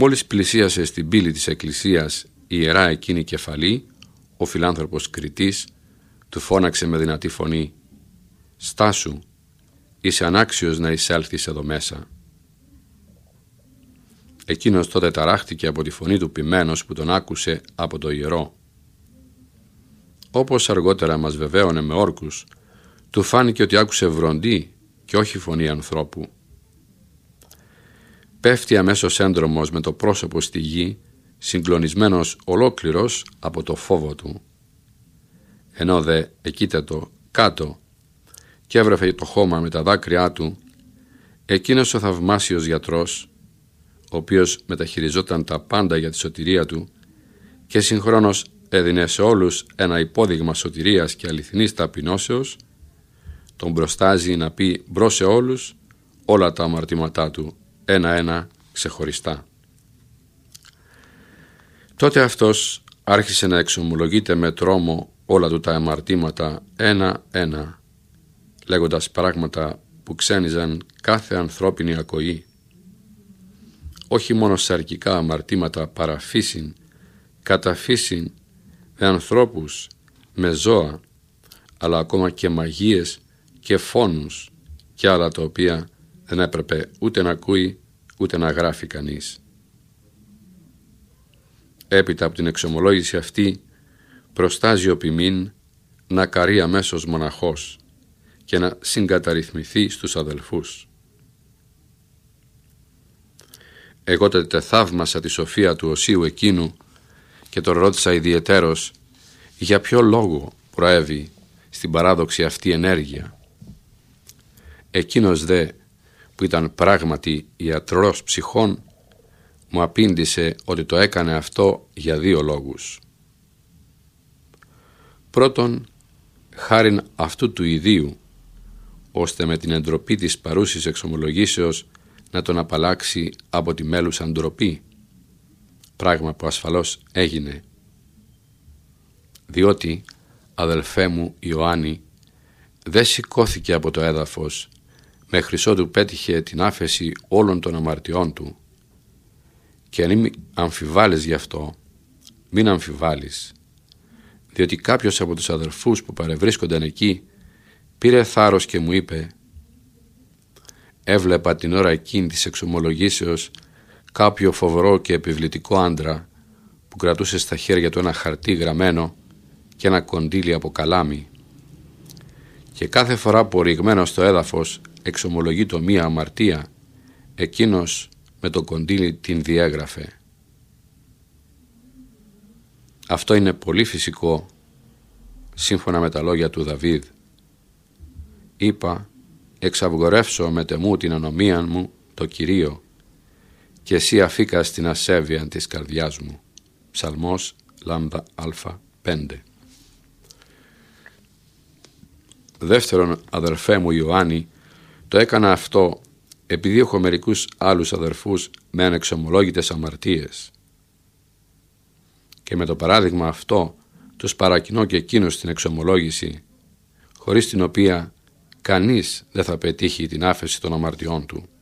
Μόλις πλησίασε στην πύλη της εκκλησίας η ιερά εκείνη κεφαλή, ο φιλάνθρωπος Κριτής του φώναξε με δυνατή φωνή: «Στάσου, είσαι ανάξιος να εισέλθεις εδώ μέσα». Εκείνος τότε ταράχτηκε από τη φωνή του ποιμένος που τον άκουσε από το ιερό. Όπως αργότερα μας βεβαίωνε με όρκους, του φάνηκε ότι άκουσε βροντί και όχι φωνή ανθρώπου. Πέφτει αμέσως έντρομος με το πρόσωπο στη γη, συγκλονισμένος ολόκληρος από το φόβο του. Ενώ δε εκείτατο κάτω και έβρεφε το χώμα με τα δάκρυά του, εκείνος ο θαυμάσιος γιατρός, ο οποίος μεταχειριζόταν τα πάντα για τη σωτηρία του και συγχρόνως έδινε σε όλους ένα υπόδειγμα σωτηρίας και αληθινής ταπεινώσεως, τον μπροστάζει να πει μπρος σε όλους όλα τα αμαρτήματά του, ένα-ένα ξεχωριστά. Τότε αυτός άρχισε να εξομολογείται με τρόμο όλα του τα αμαρτήματα ένα-ένα, λέγοντας πράγματα που ξένιζαν κάθε ανθρώπινη ακοή. Όχι μόνο σαρκικά αμαρτήματα παραφύσιν, καταφύσιν, με ανθρώπους, με ζώα, αλλά ακόμα και μαγείες και φόνους και άλλα τα οποία δεν έπρεπε ούτε να ακούει ούτε να γράφει κανείς. Έπειτα από την εξομολόγηση αυτή προστάζει ο ποιμήν να καρεί αμέσως μοναχός και να συγκαταρρυθμιθεί στους αδελφούς. Εγώ τότε θαύμασα τη σοφία του οσίου εκείνου και τον ρώτησα ιδιαιτέρως για ποιο λόγο προέβη στην παράδοξη αυτή ενέργεια. Εκείνος δε που ήταν πράγματι ιατρός ψυχών μου απήντησε ότι το έκανε αυτό για δύο λόγους. Πρώτον, χάριν αυτού του ιδίου, ώστε με την εντροπή της παρούσης εξομολογήσεως να τον απαλλάξει από τη μέλουσα ντροπή, πράγμα που ασφαλώς έγινε. Διότι, αδελφέ μου Ιωάννη, δεν σηκώθηκε από το έδαφος μέχρι ότου πέτυχε την άφεση όλων των αμαρτιών του. Και αν μην αμφιβάλλεις γι' αυτό, μην αμφιβάλλεις, διότι κάποιος από τους αδελφούς που παρευρίσκονταν εκεί πήρε θάρρος και μου είπε: «Έβλεπα την ώρα εκείνη της εξομολογήσεως κάποιο φοβερό και επιβλητικό άντρα που κρατούσε στα χέρια του ένα χαρτί γραμμένο και ένα κοντήλι από καλάμι, και κάθε φορά που οριγμένος στο έδαφος εξομολογεί το μία αμαρτία, εκείνος με το κοντήλι την διέγραφε». Αυτό είναι πολύ φυσικό, σύμφωνα με τα λόγια του Δαβίδ. Είπα: «Εξαυγορεύσω με τεμού την ανομία μου το Κυρίο, και εσύ αφήκας την ασέβεια της καρδιάς μου». Ψαλμός λάμδα α5. Δεύτερον, αδερφέ μου Ιωάννη, το έκανα αυτό επειδή έχω μερικούς άλλους αδερφούς με ανεξομολόγητες αμαρτίες. Και με το παράδειγμα αυτό τους παρακινώ και εκείνους στην εξομολόγηση, χωρίς την οποία κανείς δεν θα πετύχει την άφεση των αμαρτιών του.